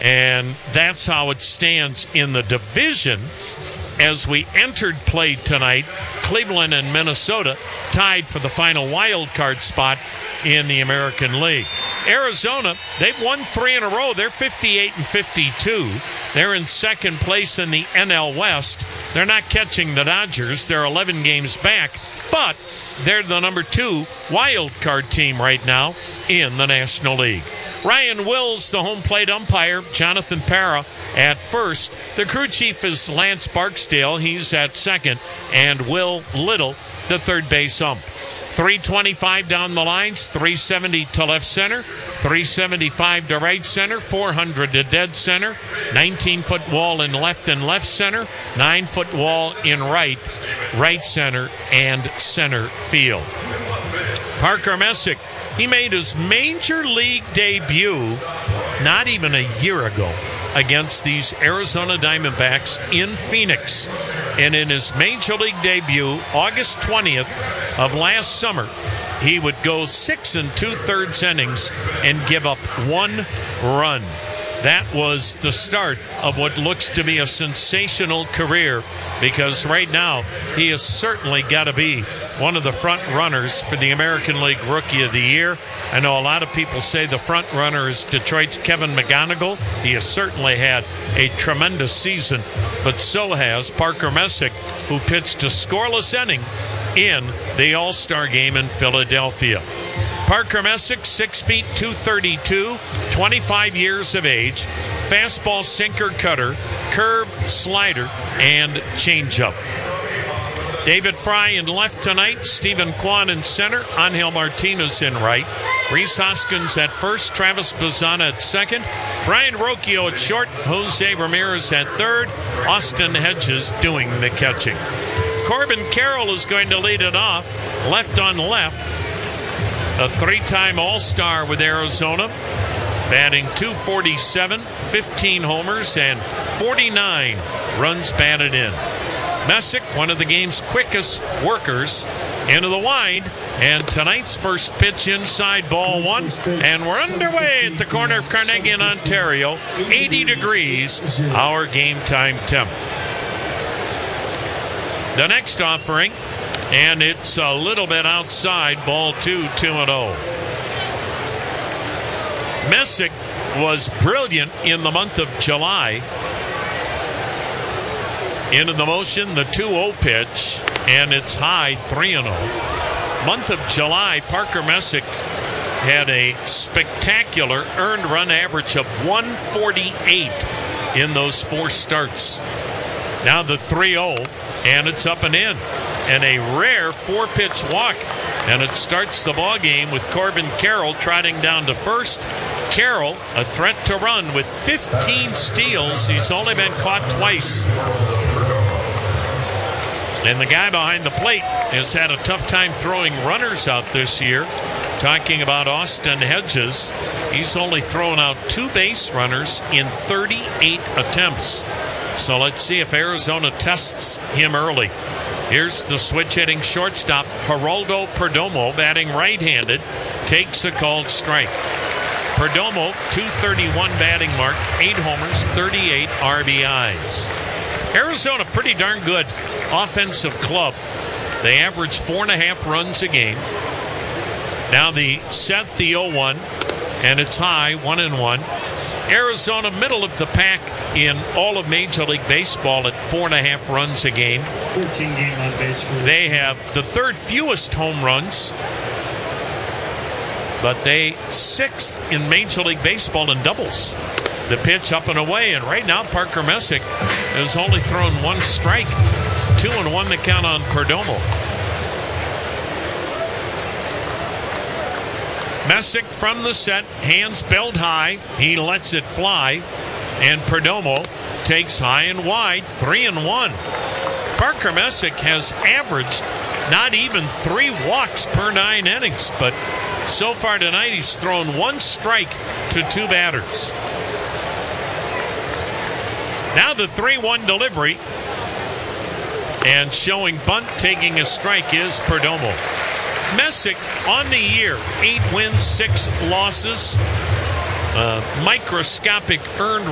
And that's how it stands in the division. As we entered play tonight, Cleveland and Minnesota tied for the final wild card spot in the American League. Arizona, they've won 3 in a row. They're 58-52. They're in second place in the NL West. They're not catching the Dodgers. They're 11 games back, but they're the number 2 wild card team right now in the National League. Ryan Wills, the home plate umpire. Jonathan Parra at first. The crew chief is Lance Barksdale. He's at second. And Will Little, the third base ump. 325 down the lines, 370 to left center, 375 to right center, 400 to dead center, 19-foot wall in left and left center, 9-foot wall in right center, and center field. Parker Messick, he made his major league debut not even a year ago against these Arizona Diamondbacks in Phoenix. And in his major league debut, August 20th of last summer, he would go 6 2/3 innings and give up 1 run. That was the start of what looks to be a sensational career, because right now he has certainly got to be one of the front runners for the American League Rookie of the Year. I know a lot of people say the front runner is Detroit's Kevin McGonigal. He has certainly had a tremendous season, but so has Parker Messick, who pitched a scoreless inning in the All-Star game in Philadelphia. Parker Messick, 6 feet 232, 25 years of age, fastball, sinker, cutter, curve, slider, and changeup. David Fry in left tonight, Stephen Kwan in center, Angel Martinez in right, Rhys Hoskins at first, Travis Bazzana at second, Brian Rocchio at short, Jose Ramirez at third, Austin Hedges doing the catching. Corbin Carroll is going to lead it off, left on left. A 3-time All-Star with Arizona, batting .247, 15 homers, and 49 runs batted in. Messick, one of the game's quickest workers, into the wide, and tonight's first pitch inside, ball 1, and we're underway at the corner of Carnegie and Ontario, 80 degrees, our game time temp. The next offering, and it's a little bit outside, ball 2, 2-0. Messick was brilliant in the month of July. Into the motion, the 2-0 pitch, and it's high, 3-0. Month of July, Parker Messick had a spectacular earned run average of 148 in those 4 starts. Now the 3-0, and it's up and in. And a rare 4-pitch walk. And it starts the ball game with Corbin Carroll trotting down to first. Carroll, a threat to run with 15 steals. He's only been caught twice. And the guy behind the plate has had a tough time throwing runners out this year. Talking about Austin Hedges. He's only thrown out 2 base runners in 38 attempts. So let's see if Arizona tests him early. Here's the switch-hitting shortstop, Geraldo Perdomo, batting right-handed, takes a called strike. Perdomo, .231 batting mark, 8 homers, 38 RBIs. Arizona, pretty darn good offensive club. They average 4.5 runs a game. Now the set, the 0-1, and it's high, 1-1. Arizona, middle of the pack in all of Major League Baseball at 4.5 runs a game. 14 game on base. They have the 3rd fewest home runs, but they 6th in Major League Baseball in doubles. The pitch up and away, and right now Parker Messick has only thrown 1 strike. 2-1 the count on Perdomo. Messick from the set, hands belt high. He lets it fly, and Perdomo takes high and wide, 3-1. Parker Messick has averaged not even 3 walks per 9 innings, but so far tonight he's thrown 1 strike to 2 batters. Now the 3-1 delivery, and showing bunt, taking a strike is Perdomo. Messick on the year, 8 wins, 6 losses. Microscopic earned